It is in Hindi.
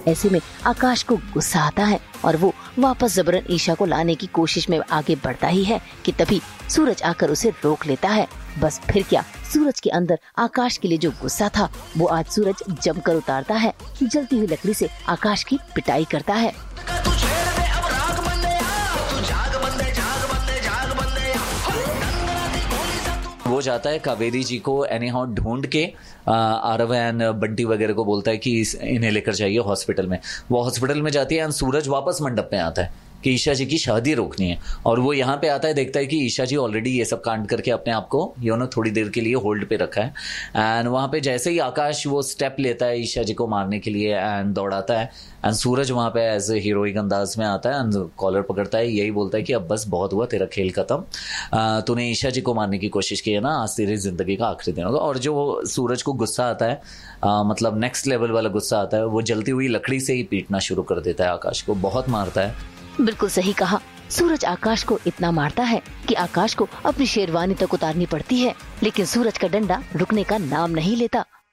ऐसे में आकाश को गुस्सा आता है और वो वापस जबरन ईशा को लाने की कोशिश में आगे बढ़ता ही है कि तभी सूरज आकर उसे रोक लेता है। बस फिर क्या, सूरज के अंदर आकाश के लिए जो गुस्सा था वो आज सूरज जमकर उतारता है। जलती हुई लकड़ी से आकाश की पिटाई करता है। वो जाता है कावेरी जी को एनी हाउ ढूंढ के आरव एंड बंटी वगैरह को बोलता है कि इन्हें लेकर जाइए हॉस्पिटल में। वो हॉस्पिटल में जाती है एंड सूरज वापस मंडप में आता है कि ईशा जी की शादी रोकनी है। और वो यहाँ पे आता है, देखता है कि ईशा जी ऑलरेडी ये सब कांड करके अपने आप को थोड़ी देर के लिए होल्ड पे रखा है। एंड वहाँ पे जैसे ही आकाश वो स्टेप लेता है ईशा जी को मारने के लिए एंड दौड़ाता है, एंड सूरज वहाँ पे एज हीरोइक अंदाज में आता है एंड कॉलर पकड़ता है, यही बोलता है कि अब बस बहुत हुआ, तेरा खेल खत्म, तूने ईशा जी को मारने की कोशिश की है ना, आज तेरी जिंदगी का आखिरी दिन होगा। और जो सूरज को गुस्सा आता है, मतलब नेक्स्ट लेवल वाला गुस्सा आता है, वो जलती हुई लकड़ी से ही पीटना शुरू कर देता है आकाश को, बहुत मारता है। बिल्कुल सही कहा, सूरज आकाश को इतना मारता है कि आकाश को अपनी शेरवानी तक उतारनी पड़ती है, लेकिन सूरज का डंडा रुकने का नाम नहीं लेता।